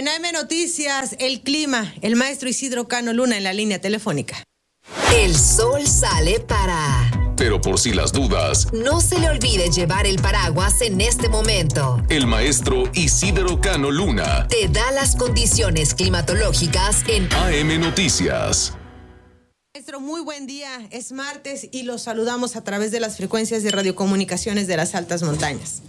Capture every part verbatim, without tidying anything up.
En A M Noticias, el clima, el maestro Isidro Cano Luna en la línea telefónica. El sol sale para... Pero por si las dudas, no se le olvide llevar el paraguas en este momento. El maestro Isidro Cano Luna te da las condiciones climatológicas en A M Noticias. Maestro, muy buen día. Es martes y los saludamos a través de las frecuencias de radiocomunicaciones de las altas montañas.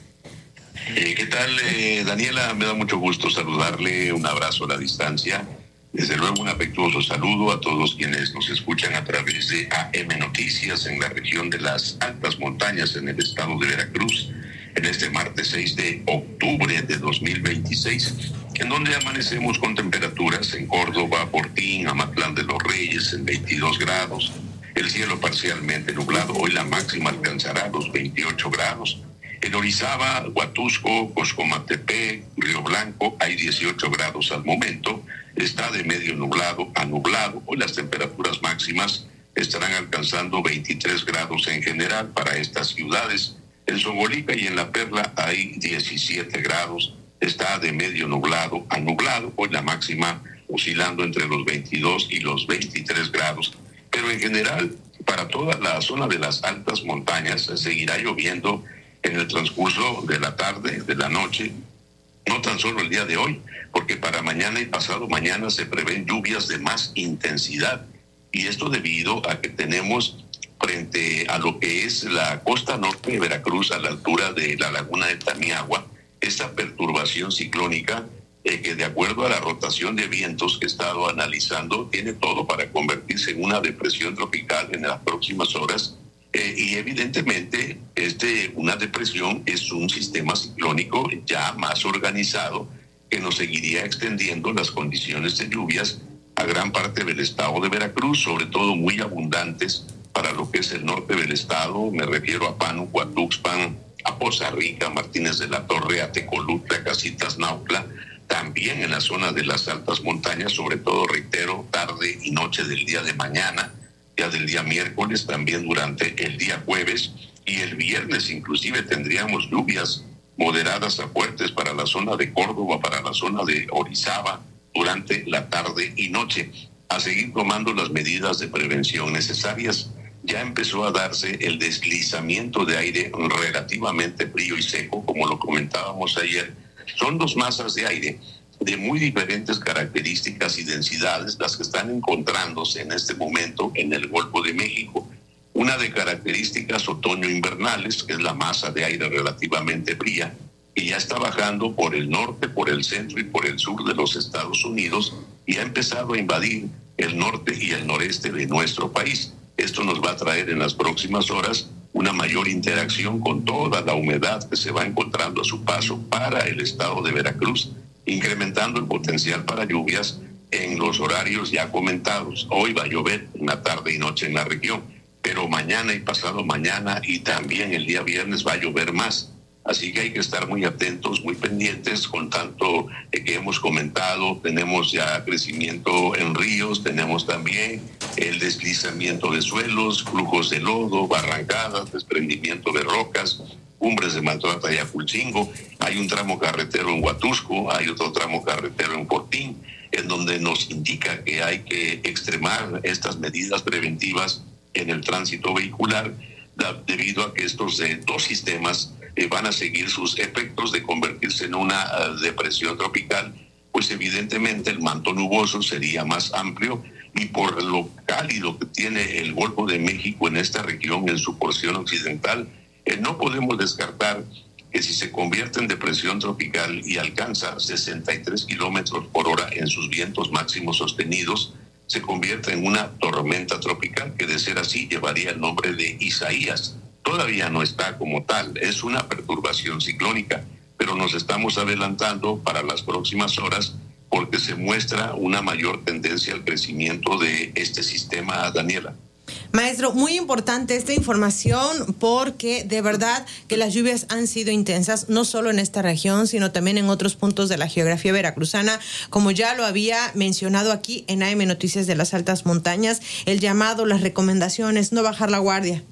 Eh, ¿Qué tal, eh, Daniela? Me da mucho gusto saludarle, un abrazo a la distancia. Desde luego, un afectuoso saludo a todos quienes nos escuchan a través de A M Noticias en la región de las altas montañas en el estado de Veracruz, en este martes seis de octubre de dos mil veintiséis, en donde amanecemos con temperaturas en Córdoba, Fortín, Amatlán de los Reyes en veintidós grados, el cielo parcialmente nublado, hoy la máxima alcanzará los veintiocho grados. En Orizaba, Huatusco, Coscomatepec, Río Blanco, hay dieciocho grados al momento, está de medio nublado a nublado. Hoy las temperaturas máximas estarán alcanzando veintitrés grados en general para estas ciudades. En Zongolica y en La Perla hay diecisiete grados, está de medio nublado a nublado. Hoy la máxima oscilando entre los veintidós y los veintitrés grados. Pero en general, para toda la zona de las altas montañas seguirá lloviendo en el transcurso de la tarde, de la noche, no tan solo el día de hoy, porque para mañana y pasado mañana se prevén lluvias de más intensidad. Y esto debido a que tenemos frente a lo que es la costa norte de Veracruz, a la altura de la laguna de Tamiagua, esta perturbación ciclónica eh, que de acuerdo a la rotación de vientos que he estado analizando, tiene todo para convertirse en una depresión tropical en las próximas horas. Eh, y evidentemente este, una depresión es un sistema ciclónico ya más organizado que nos seguiría extendiendo las condiciones de lluvias a gran parte del estado de Veracruz, sobre todo muy abundantes para lo que es el norte del estado. Me refiero a Pánuco, a Tuxpan, a Poza Rica, Martínez de la Torre, a Tecolutla, Casitas, Nautla, también en la zona de las altas montañas, sobre todo, reitero, tarde y noche del día de mañana, ya del día miércoles, también durante el día jueves y el viernes inclusive tendríamos lluvias moderadas a fuertes para la zona de Córdoba, para la zona de Orizaba durante la tarde y noche. A seguir tomando las medidas de prevención necesarias. Ya empezó a darse el deslizamiento de aire relativamente frío y seco, como lo comentábamos ayer. Son dos masas de aire de muy diferentes características y densidades las que están encontrándose en este momento en el Golfo de México. Una de características otoño-invernales, que es la masa de aire relativamente fría, que ya está bajando por el norte, por el centro y por el sur de los Estados Unidos y ha empezado a invadir el norte y el noreste de nuestro país. Esto nos va a traer en las próximas horas una mayor interacción con toda la humedad que se va encontrando a su paso para el estado de Veracruz, incrementando el potencial para lluvias en los horarios ya comentados. Hoy va a llover en la tarde y noche en la región, pero mañana y pasado mañana y también el día viernes va a llover más. Así que hay que estar muy atentos, muy pendientes con tanto eh, que hemos comentado. Tenemos ya crecimiento en ríos, tenemos también el deslizamiento de suelos, flujos de lodo, barrancadas, desprendimiento de rocas, cumbres de Maltrata y Aculcingo. Hay un tramo carretero en Huatusco, hay otro tramo carretero en Fortín, en donde nos indica que hay que extremar estas medidas preventivas en el tránsito vehicular, debido a que estos eh, dos sistemas eh, van a seguir sus efectos de convertirse en una uh, depresión tropical, pues evidentemente el manto nuboso sería más amplio y por lo cálido que tiene el Golfo de México en esta región, en su porción occidental, eh, no podemos descartar que si se convierte en depresión tropical y alcanza sesenta y tres kilómetros por hora en sus vientos máximos sostenidos, se convierte en una tormenta tropical que, de ser así, llevaría el nombre de Isaías. Todavía no está como tal, es una perturbación ciclónica, pero nos estamos adelantando para las próximas horas porque se muestra una mayor tendencia al crecimiento de este sistema, Daniela. Maestro, muy importante esta información porque de verdad que las lluvias han sido intensas, no solo en esta región, sino también en otros puntos de la geografía veracruzana, como ya lo había mencionado aquí en A M Noticias de las Altas Montañas, el llamado, las recomendaciones, no bajar la guardia.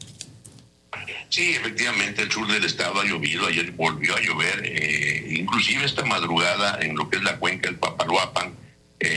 Sí, efectivamente, el sur del estado ha llovido, ayer volvió a llover, eh, inclusive esta madrugada en lo que es la cuenca